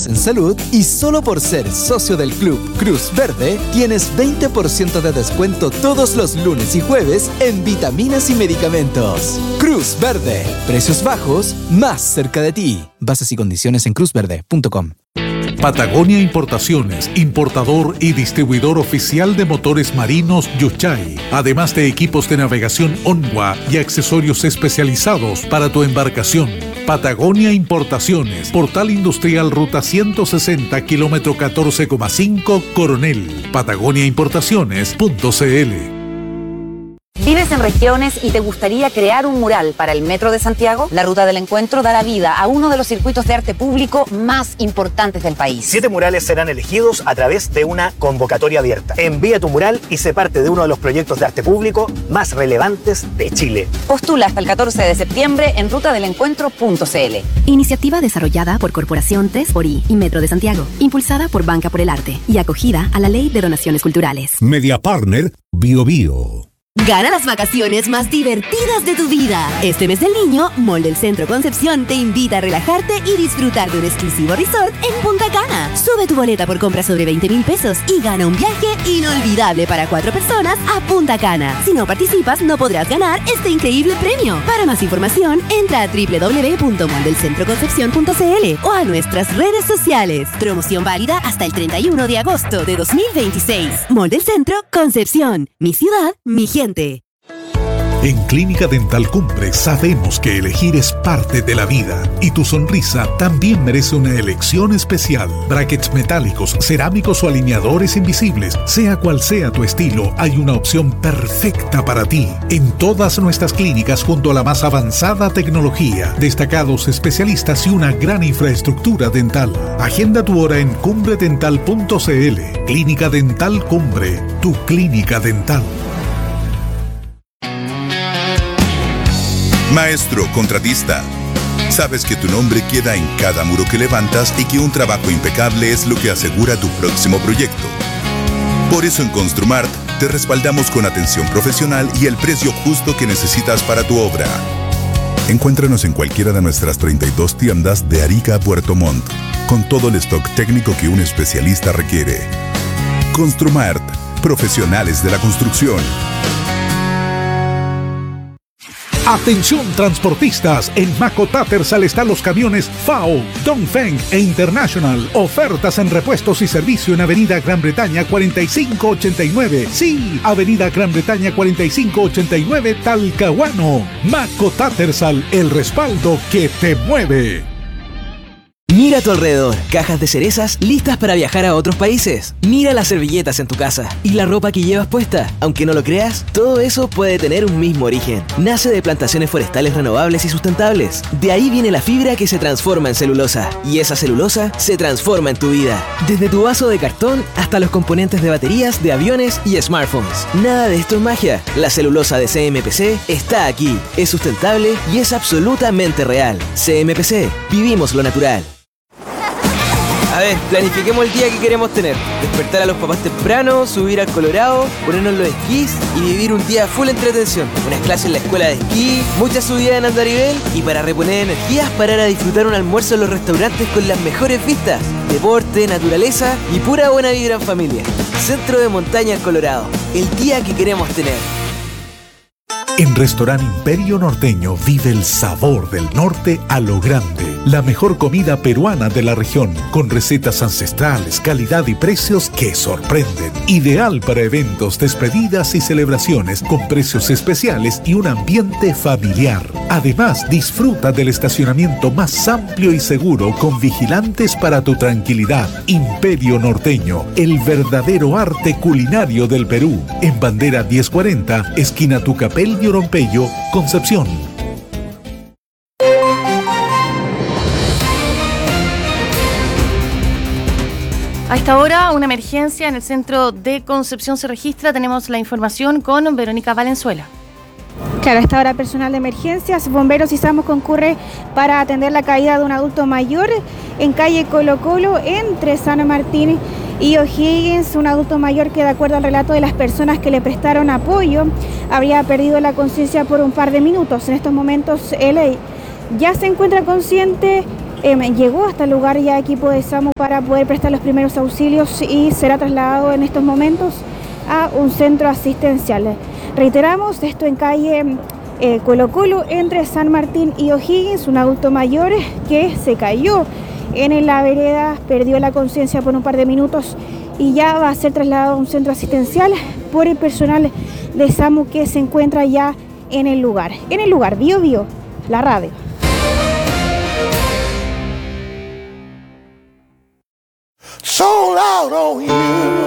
ahorros en salud y solo por ser socio del Club Cruz Verde tienes 20% de descuento todos los lunes y jueves en vitaminas y medicamentos. Cruz Verde, precios bajos, más cerca de ti. Bases y condiciones en cruzverde.com. Patagonia Importaciones, importador y distribuidor oficial de motores marinos Yuchay, además de equipos de navegación Onwa y accesorios especializados para tu embarcación. Patagonia Importaciones, Portal Industrial Ruta 160, kilómetro 14,5, Coronel. patagoniaimportaciones.cl. ¿Vives en regiones y te gustaría crear un mural para el Metro de Santiago? La Ruta del Encuentro dará vida a uno de los circuitos de arte público más importantes del país. 7 murales serán elegidos a través de una convocatoria abierta. Envía tu mural y sé parte de uno de los proyectos de arte público más relevantes de Chile. Postula hasta el 14 de septiembre en rutadelencuentro.cl. Iniciativa desarrollada por Corporación 3xI y Metro de Santiago, impulsada por Banca por el Arte y acogida a la Ley de Donaciones Culturales. Media Partner Bio Bio. Gana las vacaciones más divertidas de tu vida. Este mes del niño, Mall del Centro Concepción te invita a relajarte y disfrutar de un exclusivo resort en Punta Cana. Sube tu boleta por compra sobre 20,000 pesos y gana un viaje inolvidable para 4 personas a Punta Cana. Si no participas, no podrás ganar este increíble premio. Para más información, entra a www.moldelcentroconcepcion.cl o a nuestras redes sociales. Promoción válida hasta el 31 de agosto de 2026. Mall del Centro Concepción. Mi ciudad, mi gente. En Clínica Dental Cumbre sabemos que elegir es parte de la vida y tu sonrisa también merece una elección especial. Brackets metálicos, cerámicos o alineadores invisibles, sea cual sea tu estilo, hay una opción perfecta para ti. En todas nuestras clínicas junto a la más avanzada tecnología, destacados especialistas y una gran infraestructura dental. Agenda tu hora en cumbredental.cl. Clínica Dental Cumbre, tu clínica dental. Maestro contratista, sabes que tu nombre queda en cada muro que levantas y que un trabajo impecable es lo que asegura tu próximo proyecto. Por eso en Construmart te respaldamos con atención profesional y el precio justo que necesitas para tu obra. Encuéntranos en cualquiera de nuestras 32 tiendas de Arica a Puerto Montt, con todo el stock técnico que un especialista requiere. Construmart, profesionales de la construcción. Atención transportistas, en Maco Tattersall están los camiones FAO, Dongfeng e International. Ofertas en repuestos y servicio en Avenida Gran Bretaña 4589. Sí, Avenida Gran Bretaña 4589, Talcahuano. Maco Tattersall, el respaldo que te mueve. Mira a tu alrededor, cajas de cerezas listas para viajar a otros países. Mira las servilletas en tu casa y la ropa que llevas puesta. Aunque no lo creas, todo eso puede tener un mismo origen. Nace de plantaciones forestales renovables y sustentables. De ahí viene la fibra que se transforma en celulosa. Y esa celulosa se transforma en tu vida. Desde tu vaso de cartón hasta los componentes de baterías, de aviones y smartphones. Nada de esto es magia. La celulosa de CMPC está aquí. Es sustentable y es absolutamente real. CMPC, vivimos lo natural. A ver, planifiquemos el día que queremos tener. Despertar a los papás temprano, subir al Colorado, ponernos los esquís y vivir un día full entretención. Unas clases en la escuela de esquí, muchas subidas en andarivel y para reponer energías, parar a disfrutar un almuerzo en los restaurantes con las mejores vistas. Deporte, naturaleza y pura buena vibra en familia. Centro de Montaña Colorado. El día que queremos tener. En Restaurante Imperio Norteño vive el sabor del norte a lo grande. La mejor comida peruana de la región, con recetas ancestrales, calidad y precios que sorprenden. Ideal para eventos, despedidas y celebraciones, con precios especiales y un ambiente familiar. Además, disfruta del estacionamiento más amplio y seguro, con vigilantes para tu tranquilidad. Imperio Norteño, el verdadero arte culinario del Perú. En Bandera 1040, esquina Tucapel y Orompeyo, Concepción. A esta hora, una emergencia en el centro de Concepción se registra. Tenemos la información con Verónica Valenzuela. Claro, a esta hora personal de emergencias, bomberos y SAMUS concurre para atender la caída de un adulto mayor en calle Colo Colo entre San Martín y O'Higgins. Un adulto mayor que, de acuerdo al relato de las personas que le prestaron apoyo, habría perdido la conciencia por un par de minutos. En estos momentos él ya se encuentra consciente llegó hasta el lugar ya equipo de SAMU para poder prestar los primeros auxilios y será trasladado en estos momentos a un centro asistencial. Reiteramos, esto en calle Colo Colo entre San Martín y O'Higgins, un adulto mayor que se cayó en la vereda, perdió la conciencia por un par de minutos y ya va a ser trasladado a un centro asistencial por el personal de SAMU que se encuentra ya en el lugar. En el lugar, Bio Bio, la radio. Sold out on you.